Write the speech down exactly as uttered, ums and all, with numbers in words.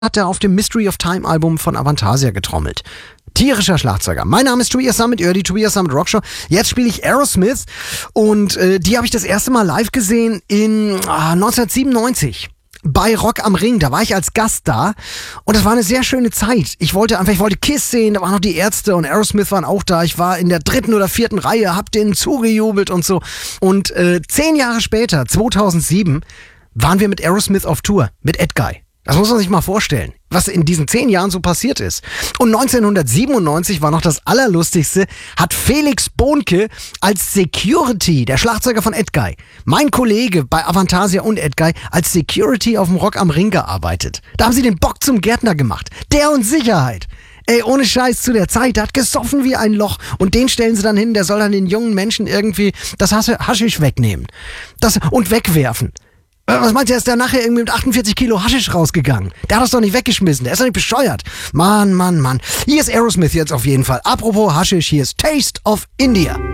hat er auf dem Mystery of Time Album von Avantasia getrommelt. Tierischer Schlagzeuger. Mein Name ist Tobias Summit, ihr die Tobias Summit Rockshow. Jetzt spiele ich Aerosmith und äh, die habe ich das erste Mal live gesehen in ah, neunzehnhundertsiebenundneunzig. Bei Rock am Ring, da war ich als Gast da und das war eine sehr schöne Zeit. Ich wollte einfach, ich wollte Kiss sehen, da waren noch die Ärzte und Aerosmith waren auch da. Ich war in der dritten oder vierten Reihe, hab denen zugejubelt und so. Und äh, zehn Jahre später, zweitausendsieben, waren wir mit Aerosmith auf Tour, mit Ed Guy. Das muss man sich mal vorstellen, was in diesen zehn Jahren so passiert ist. Und neunzehnhundertsiebenundneunzig war noch das Allerlustigste, hat Felix Bohnke als Security, der Schlagzeuger von Ed Guy, mein Kollege bei Avantasia und Ed Guy, als Security auf dem Rock am Ring gearbeitet. Da haben sie den Bock zum Gärtner gemacht. Der und Sicherheit. Ey, ohne Scheiß, zu der Zeit, der hat gesoffen wie ein Loch und den stellen sie dann hin, der soll dann den jungen Menschen irgendwie das Haschisch wegnehmen das, und wegwerfen. Was meint ihr, ist der nachher irgendwie mit achtundvierzig Kilo Haschisch rausgegangen? Der hat das doch nicht weggeschmissen, der ist doch nicht bescheuert. Mann, Mann, Mann. Hier ist Aerosmith jetzt auf jeden Fall. Apropos Haschisch, hier ist Taste of India.